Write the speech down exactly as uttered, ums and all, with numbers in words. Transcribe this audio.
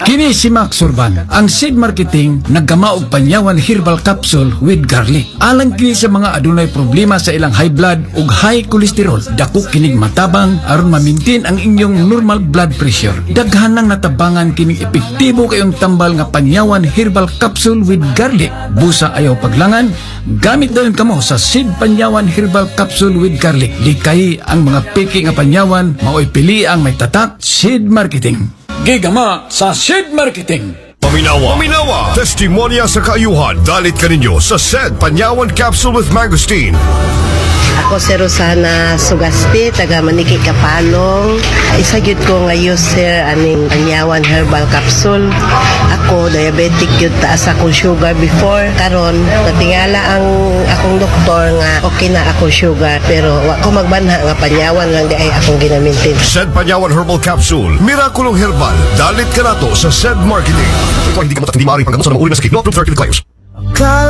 Kini si Max Urban, ang seed marketing naggama og panyawan herbal capsule with garlic. Alang kini sa mga adunay problema sa ilang high blood ug high cholesterol. Dako kinig matabang aron ma-maintain ang inyong normal blood pressure. Daghanang natabangan kining epektibo kayong tambal nga panyawan herbal capsule with garlic. Busa ayaw paglangan, gamit dayon kamo sa seed panyawan herbal capsule with garlic. Likay ang mga piki nga panyawan, maoy pili ang may tatak seed marketing. Gigama sa seed marketing. Paminawa, Paminawa, testimonya sa kaayuhan. Dalit ka ninyo sa S E D Panyawan Capsule with Mangosteen. Ako si Rosana Sugasti, taga Maniki Kapalong. Isa gyud ko nga user aning Panyawan Herbal Capsule. Ako diabetic gyud, taas akong sugar before. Karon natingala ang akong doktor nga okay na akong sugar, pero wa ko magbanha nga Panyawan lang di ay akong ginamitin. S E D Panyawan Herbal Capsule, Miraculong Herbal. Dalit ka nato sa S E D Marketing. Ito hindi ka matatindi maaaring panggamot sa mga uri na sakit. No approved therapeutic claims.